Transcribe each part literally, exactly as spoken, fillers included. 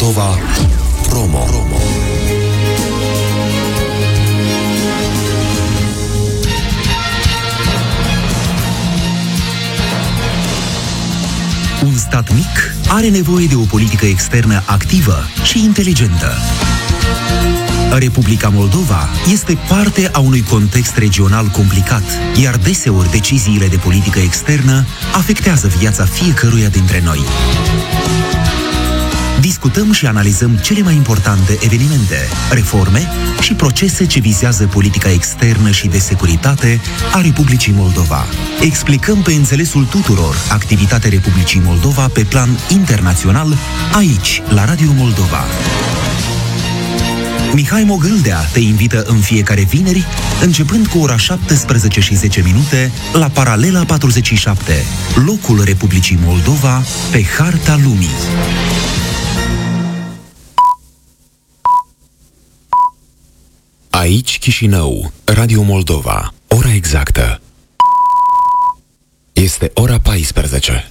Moldova Promo. Un stat mic are nevoie de o politică externă activă și inteligentă. Republica Moldova este parte a unui context regional complicat, iar deseori deciziile de politică externă afectează viața fiecăruia dintre noi. Discutăm și analizăm cele mai importante evenimente, reforme și procese ce vizează politica externă și de securitate a Republicii Moldova. Explicăm pe înțelesul tuturor activitatea Republicii Moldova pe plan internațional, aici, la Radio Moldova. Mihai Mogâldea te invită în fiecare vineri, începând cu ora șaptesprezece și zece minute, la Paralela patruzeci și șapte, locul Republicii Moldova pe harta lumii. Aici Chișinău, Radio Moldova, ora exactă. Este ora paisprezece.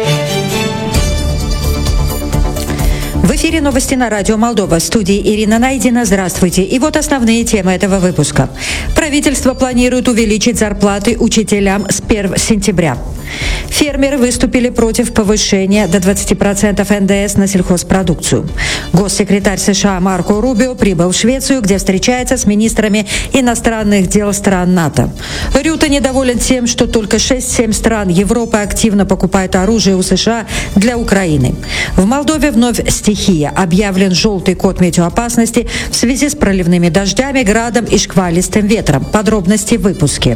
В эфире новости на радио Молдова. В студии Ирина Найдина. Здравствуйте. И вот основные темы этого выпуска. Правительство планирует увеличить зарплаты учителям с первого сентября. Фермеры выступили против повышения до двадцати процентов эн дэ эс на сельхозпродукцию. Госсекретарь США Марко Рубио прибыл в Швецию, где встречается с министрами иностранных дел стран НАТО. Рюте недоволен тем, что только шесть-семь стран Европы активно покупают оружие у США для Украины. В Молдове вновь стихия. Объявлен желтый код метеоопасности в связи с проливными дождями, градом и шквалистым ветром. Подробности в выпуске.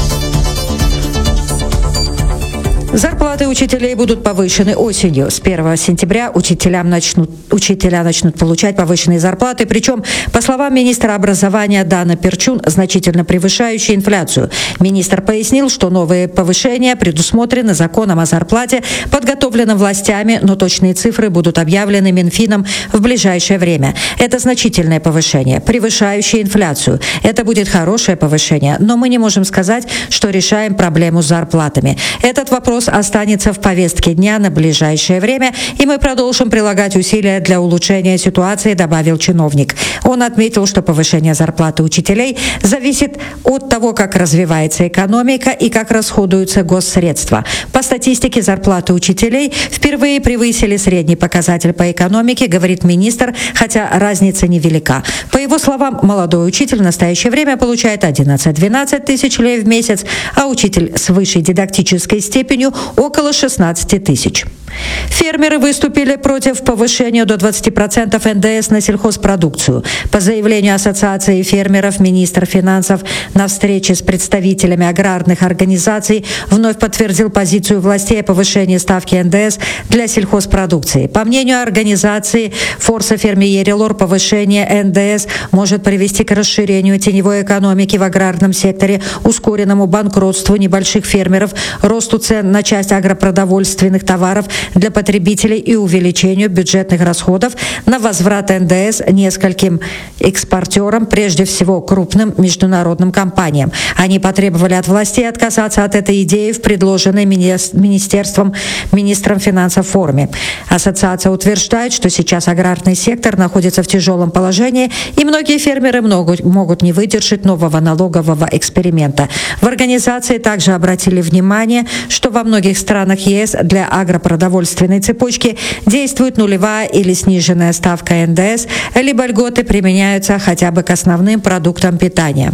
Зарплаты учителей будут повышены осенью. С первого сентября учителям начнут, учителя начнут получать повышенные зарплаты, причем, по словам министра образования Дана Перчун, значительно превышающие инфляцию. Министр пояснил, что новые повышения предусмотрены законом о зарплате, подготовленным властями, но точные цифры будут объявлены Минфином в ближайшее время. Это значительное повышение, превышающее инфляцию. Это будет хорошее повышение, но мы не можем сказать, что решаем проблему с зарплатами. Этот вопрос останется в повестке дня на ближайшее время, и мы продолжим прилагать усилия для улучшения ситуации, добавил чиновник. Он отметил, что повышение зарплаты учителей зависит от того, как развивается экономика и как расходуются госсредства. По статистике, зарплаты учителей впервые превысили средний показатель по экономике, говорит министр, хотя разница невелика. По его словам, молодой учитель в настоящее время получает одиннадцать-двенадцать тысяч лей в месяц, а учитель с высшей дидактической степенью около шестнадцать тысяч. Фермеры выступили против повышения до двадцати процентов эн дэ эс на сельхозпродукцию. По заявлению Ассоциации фермеров, министр финансов на встрече с представителями аграрных организаций вновь подтвердил позицию властей о повышении ставки эн дэ эс для сельхозпродукции. По мнению организации Forza Fermieri-Lor, повышение эн дэ эс может привести к расширению теневой экономики в аграрном секторе, ускоренному банкротству небольших фермеров, росту цен на часть агропродовольственных товаров для потребителей и увеличению бюджетных расходов на возврат эн дэ эс нескольким экспортерам, прежде всего крупным международным компаниям. Они потребовали от властей отказаться от этой идеи в предложенной министерством, министром финансов форме. Ассоциация утверждает, что сейчас аграрный сектор находится в тяжелом положении, и многие фермеры могут, могут не выдержать нового налогового эксперимента. В организации также обратили внимание, что во многих странах е эс для агропродовольственной цепочки действует нулевая или сниженная ставка эн дэ эс, либо льготы применяются хотя бы к основным продуктам питания.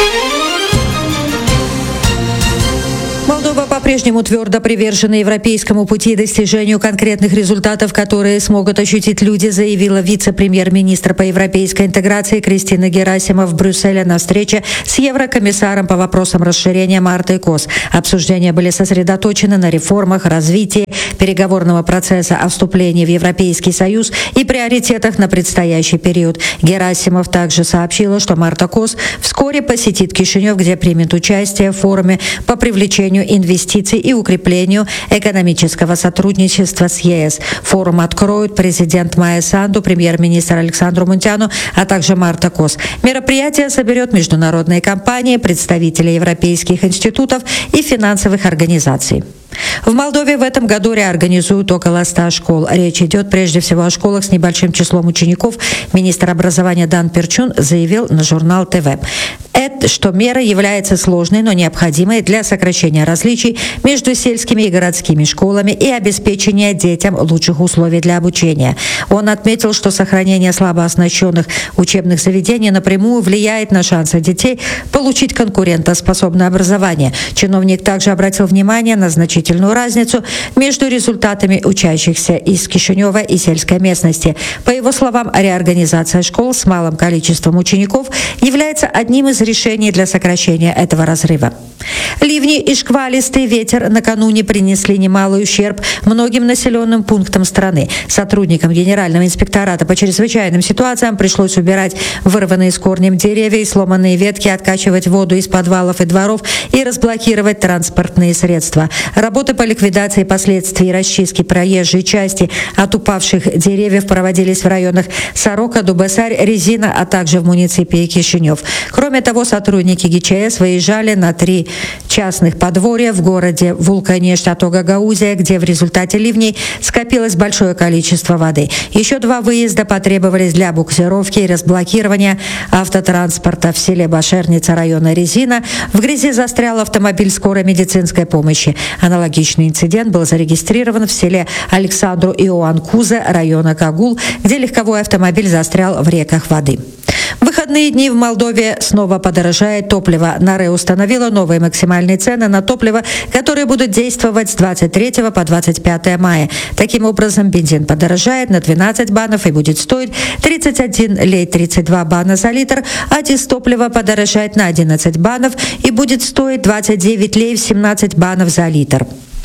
Молдова по-прежнему твердо привержена европейскому пути и достижению конкретных результатов, которые смогут ощутить люди, заявила вице-премьер-министр по европейской интеграции Кристина Герасимова в Брюсселе на встрече с еврокомиссаром по вопросам расширения Мартой Кос. Обсуждения были сосредоточены на реформах, развитии переговорного процесса о вступлении в Европейский Союз и приоритетах на предстоящий период. Герасимов также сообщила, что Марта Кос вскоре посетит Кишинев, где примет участие в форуме по привлечению инвестиций инвестиций и укреплению экономического сотрудничества с ЕС. Форум откроют президент Майя Санду, премьер-министр Александру Мунтяну, а также Марта Кос. Мероприятие соберет международные компании, представители европейских институтов и финансовых организаций. В Молдове в этом году реорганизуют около ста школ. Речь идет прежде всего о школах с небольшим числом учеников. Министр образования Дан Перчун заявил на журнал ТВ, что мера является сложной, но необходимой для сокращения различий между сельскими и городскими школами и обеспечения детям лучших условий для обучения. Он отметил, что сохранение слабо оснащенных учебных заведений напрямую влияет на шансы детей получить конкурентоспособное образование. Чиновник также обратил внимание на значительную разницу между результатами учащихся из Кишинева и сельской местности. По его словам, реорганизация школ с малым количеством учеников является одним из решений для сокращения этого разрыва. Ливни и шквалистый ветер накануне принесли немалый ущерб многим населенным пунктам страны. Сотрудникам Генерального инспектората по чрезвычайным ситуациям пришлось убирать вырванные с корнем деревья и сломанные ветки, откачивать воду из подвалов и дворов и разблокировать транспортные средства. Работы по ликвидации последствий расчистки проезжей части от упавших деревьев проводились в районах Сорока, Дубасарь, Резина, а также в муниципии Кишинев. Кроме того, сотрудники ГИЧС выезжали на три частных подворья в городе Вулкане, штата Гагаузия, где в результате ливней скопилось большое количество воды. Еще два выезда потребовались для буксировки и разблокирования автотранспорта в селе Башерница района Резина. В грязи застрял автомобиль скорой медицинской помощи. Аналогичный инцидент был зарегистрирован в селе Александру Иоанн Куза района Кагул, где легковой автомобиль застрял в реках воды. В выходные дни в Молдове снова подорожает топливо. НАРЭ установила новые максимальные цены на топливо, которые будут действовать с двадцать третьего по двадцать пятое мая. Таким образом, бензин подорожает на двенадцать банов и будет стоить тридцать один лей тридцать два бана за литр, а дизтопливо подорожает на одиннадцать банов и будет стоить двадцать девять лей семнадцать банов за литр.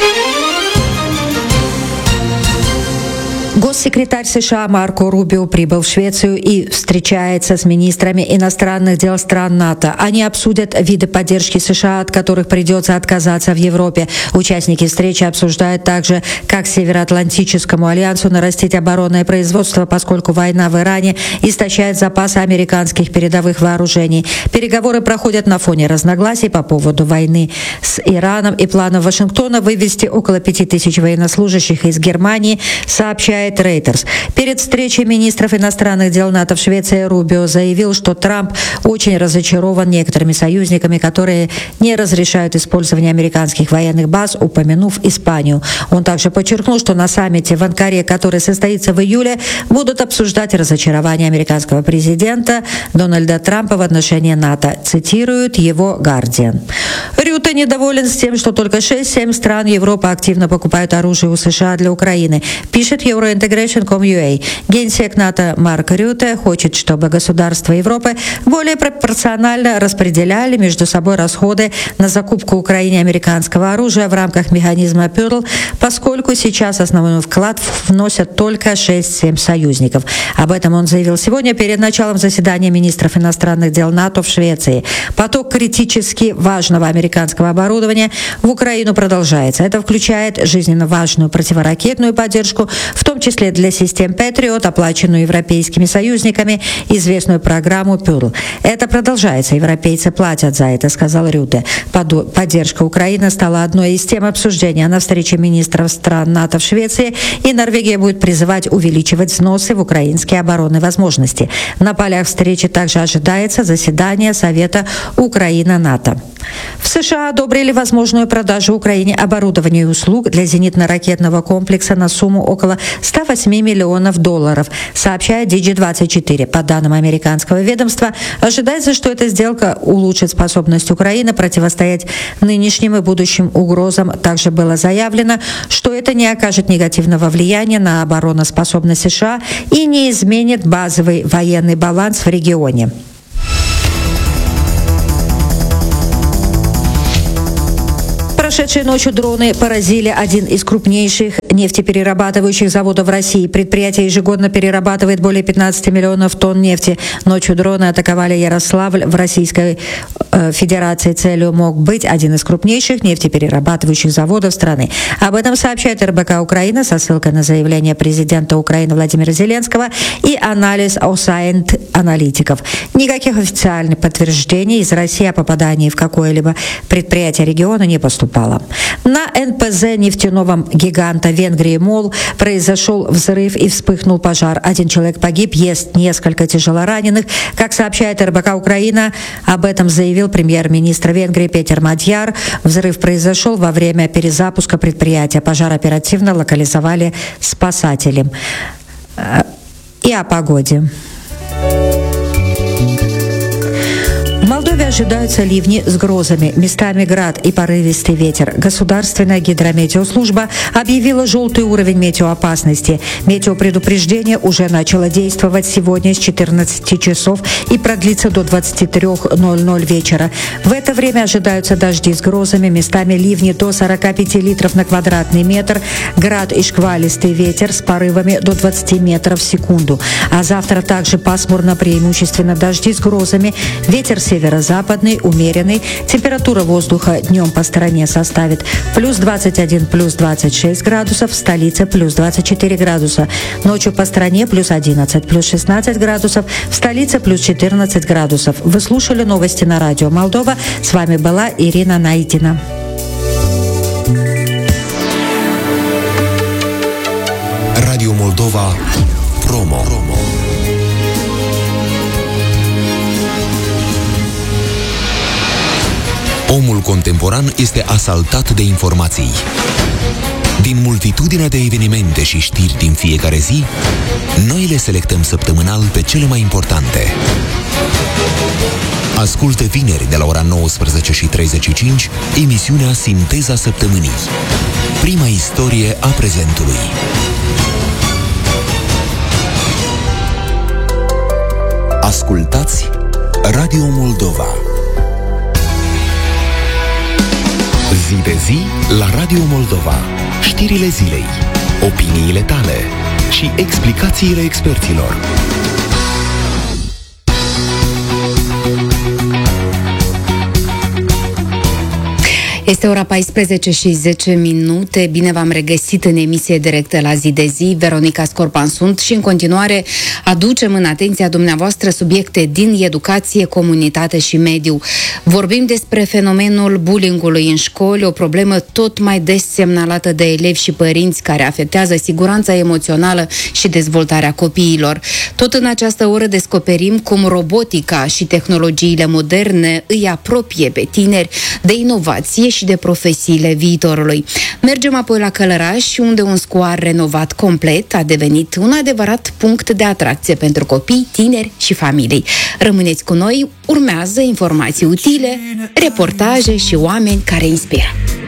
Госсекретарь США Марко Рубио прибыл в Швецию и встречается с министрами иностранных дел стран НАТО. Они обсудят виды поддержки США, от которых придется отказаться в Европе. Участники встречи обсуждают также, как Североатлантическому альянсу нарастить оборонное производство, поскольку война в Иране истощает запасы американских передовых вооружений. Переговоры проходят на фоне разногласий по поводу войны с Ираном и планов Вашингтона вывести около пяти тысяч военнослужащих из Германии, сообщает Reuters. Перед встречей министров иностранных дел НАТО в Швеции Рубио заявил, что Трамп очень разочарован некоторыми союзниками, которые не разрешают использование американских военных баз, упомянув Испанию. Он также подчеркнул, что на саммите в Анкаре, который состоится в июле, будут обсуждать разочарование американского президента Дональда Трампа в отношении НАТО. Цитирует его «Гардиан». Рюте недоволен с тем, что только шесть-семь стран Европы активно покупают оружие у США для Украины, пишет Евро Integration точка ком точка ю а. Генсек НАТО Марк Рюте хочет, чтобы государства Европы более пропорционально распределяли между собой расходы на закупку Украине американского оружия в рамках механизма Пёрл, поскольку сейчас основной вклад вносят только шесть-семь союзников. Об этом он заявил сегодня перед началом заседания министров иностранных дел НАТО в Швеции. Поток критически важного американского оборудования в Украину продолжается. Это включает жизненно важную противоракетную поддержку, в том числе для систем Patriot, оплаченную европейскими союзниками, известную программу Пёрл. Это продолжается, европейцы платят за это, сказал Рюте. Поддержка Украины стала одной из тем обсуждения на встрече министров стран НАТО в Швеции, и Норвегия будет призывать увеличивать взносы в украинские оборонные возможности. На полях встречи также ожидается заседание Совета Украина-НАТО. В США одобрили возможную продажу Украине оборудования и услуг для зенитно-ракетного комплекса на сумму около ста восьми миллионов долларов, сообщает Ди Джи двадцать четыре. По данным американского ведомства, ожидается, что эта сделка улучшит способность Украины противостоять нынешним и будущим угрозам. Также было заявлено, что это не окажет негативного влияния на обороноспособность США и не изменит базовый военный баланс в регионе. Прошедший Прошедшей ночью дроны поразили один из крупнейших нефтеперерабатывающих заводов России. Предприятие ежегодно перерабатывает более пятнадцать миллионов тонн нефти. Ночью дроны атаковали Ярославль в Российской э, Федерации. Целью мог быть один из крупнейших нефтеперерабатывающих заводов страны. Об этом сообщает эр бэ ка Украина со ссылкой на заявление президента Украины Владимира Зеленского и анализ Осайент аналитиков. Никаких официальных подтверждений из России о попадании в какое-либо предприятие региона не поступало. На эн пэ зэ нефтяного гиганта Венгрии МОЛ произошел взрыв и вспыхнул пожар. Один человек погиб, есть несколько тяжелораненых. Как сообщает эр бэ ка Украина, об этом заявил премьер-министр Венгрии Петер Мадьяр. Взрыв произошел во время перезапуска предприятия. Пожар оперативно локализовали спасатели. И о погоде. В Молдове ожидаются ливни с грозами, местами град и порывистый ветер. Государственная гидрометеослужба объявила желтый уровень метеоопасности. Метеопредупреждение уже начало действовать сегодня с четырнадцати часов и продлится до двадцати трёх ноль-ноль вечера. В это время ожидаются дожди с грозами, местами ливни до сорока пяти литров на квадратный метр, град и шквалистый ветер с порывами до двадцати метров в секунду. А завтра также пасмурно, преимущественно дожди с грозами, ветер северо-западный, умеренный. Температура воздуха днем по стране составит плюс двадцать один, плюс двадцать шесть градусов, в столице плюс двадцать четыре градуса. Ночью по стране плюс одиннадцать, плюс шестнадцать градусов, в столице плюс четырнадцать градусов. Вы слушали новости на радио Молдова. С вами была Ирина Найдина. Radio Moldova Promo. Omul contemporan este asaltat de informații. Din multitudinea de evenimente și știri din fiecare zi, noi le selectăm săptămânal pe cele mai importante. Ascultă vineri de la ora nouăsprezece și treizeci și cinci emisiunea Sinteza Săptămânii. Prima istorie a prezentului. Ascultați Radio Moldova. Zi de zi la Radio Moldova. Știrile zilei, opiniile tale și explicațiile experților. Este ora paisprezece și zece minute. Bine v-am regăsit în emisie directă la Zi de Zi. Veronica Scorpan sunt și în continuare aducem în atenția dumneavoastră subiecte din educație, comunitate și mediu. Vorbim despre fenomenul bullyingului în școli, o problemă tot mai des semnalată de elevi și părinți care afectează siguranța emoțională și dezvoltarea copiilor. Tot în această oră descoperim cum robotica și tehnologiile moderne îi apropie pe tineri de inovație și de profesiile viitorului. Mergem apoi la Călăraș, unde un scoar renovat complet a devenit un adevărat punct de atracție pentru copii, tineri și familii. Rămâneți cu noi, urmează informații utile, reportaje și oameni care inspiră.